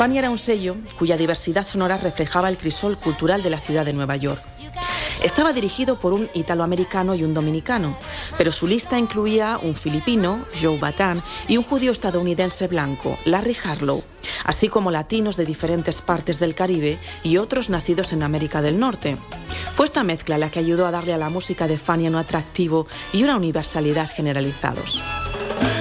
Fania era un sello cuya diversidad sonora reflejaba el crisol cultural de la ciudad de Nueva York. Estaba dirigido por un italoamericano y un dominicano, pero su lista incluía un filipino, Joe Bataan, y un judío estadounidense blanco, Larry Harlow, así como latinos de diferentes partes del Caribe y otros nacidos en América del Norte. Fue esta mezcla la que ayudó a darle a la música de Fania un atractivo y una universalidad generalizados.